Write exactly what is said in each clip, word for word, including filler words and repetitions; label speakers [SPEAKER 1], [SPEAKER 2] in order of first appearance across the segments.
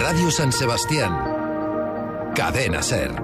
[SPEAKER 1] Radio San Sebastián. Cadena SER.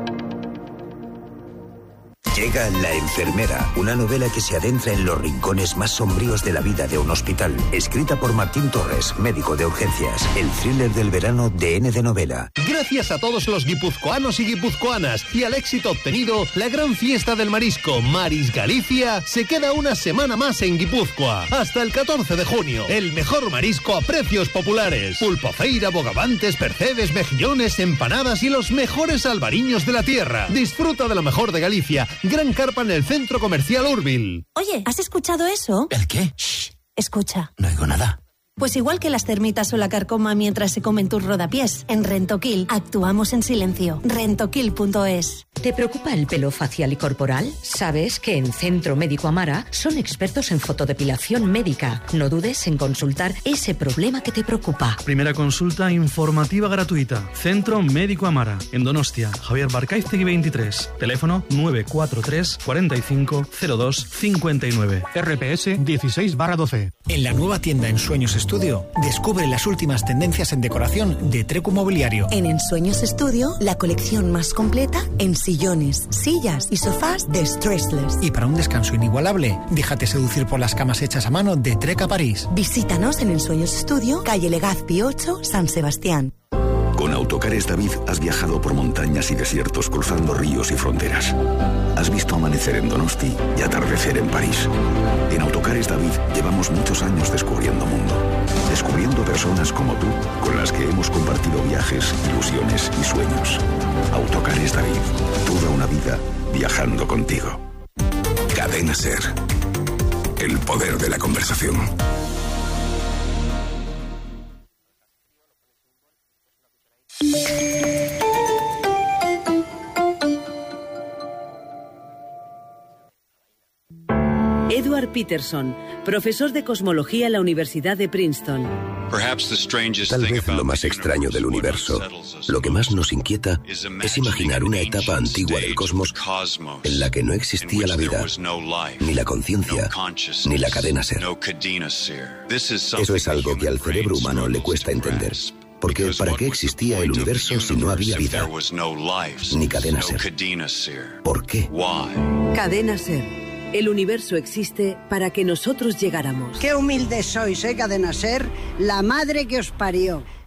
[SPEAKER 2] Llega La enfermera, una novela que se adentra en los rincones más sombríos de la vida de un hospital. Escrita por Martín Torres, médico de urgencias. El thriller del verano de N de Novela.
[SPEAKER 3] Gracias a todos los guipuzcoanos y guipuzcoanas y al éxito obtenido, la gran fiesta del marisco Maris Galicia se queda una semana más en Guipúzcoa. Hasta el catorce de junio. El mejor marisco a precios populares. Pulpofeira, bogavantes, percebes, mejillones, empanadas y los mejores albariños de la tierra. Disfruta de lo mejor de Galicia. Gran carpa en el centro comercial Urbil.
[SPEAKER 4] Oye, ¿has escuchado eso?
[SPEAKER 5] ¿El qué? Shh.
[SPEAKER 4] Escucha.
[SPEAKER 5] No oigo nada.
[SPEAKER 4] Pues igual que las termitas o la carcoma mientras se comen tus rodapiés, en Rentoquil actuamos en silencio. Rentoquil punto es.
[SPEAKER 6] ¿Te preocupa el pelo facial y corporal? Sabes que en Centro Médico Amara son expertos en fotodepilación médica. No dudes en consultar ese problema que te preocupa.
[SPEAKER 7] Primera consulta informativa gratuita. Centro Médico Amara, en Donostia, Javier Barcaiztegui veintitrés. Teléfono nueve cuatro tres, cuarenta y cinco, cero dos, cincuenta y nueve.
[SPEAKER 8] R P S dieciséis barra doce. En la nueva tienda Ensueños Estudio, descubre las últimas tendencias en decoración de Trecu Mobiliario.
[SPEAKER 9] En Ensueños Estudio, la colección más completa en sillones, sillas y sofás de Stressless.
[SPEAKER 8] Y para un descanso inigualable, déjate seducir por las camas hechas a mano de Treca París.
[SPEAKER 9] Visítanos en Ensueños Estudio, calle Legazpi ocho, San Sebastián.
[SPEAKER 10] Con Autocares David has viajado por montañas y desiertos cruzando ríos y fronteras. Has visto amanecer en Donosti y atardecer en París. En Autocares David llevamos muchos años descubriendo mundo. Descubriendo personas como tú, con las que hemos compartido viajes, ilusiones y sueños. Autocares David, toda una vida viajando contigo. Cadena SER. El poder de la conversación.
[SPEAKER 11] Edward Peterson, profesor de cosmología en la Universidad de Princeton.
[SPEAKER 2] Tal vez lo más extraño del universo, lo que más nos inquieta, es imaginar una etapa antigua del cosmos en la que no existía la vida, ni la conciencia, ni la cadena SER. Eso es algo que al cerebro humano le cuesta entender. Porque ¿para qué existía el universo si no había vida? Ni cadena SER. ¿Por qué?
[SPEAKER 11] Cadena SER. El universo existe para que nosotros llegáramos.
[SPEAKER 12] Qué humildes sois, ¿eh, Cadena SER? La madre que os parió.